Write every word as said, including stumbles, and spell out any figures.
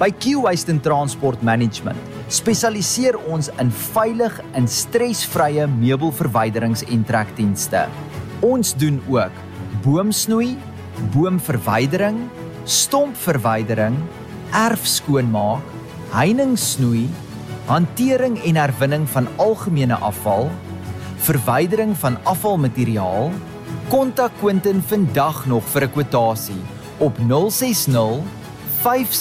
By Q-Waste and Transport Management spesialiseer ons in veilig en stresvrye meubelverwyderings en trekdienste. Ons doen ook boomsnoei, boomverwydering, stompverwydering, erfskoonmaak, heiningssnoei, hantering en herwinning van algemene afval, verwydering van afvalmateriaal. Kontak Quentin vandag nog vir 'n kwotasie op nul ses nul vyf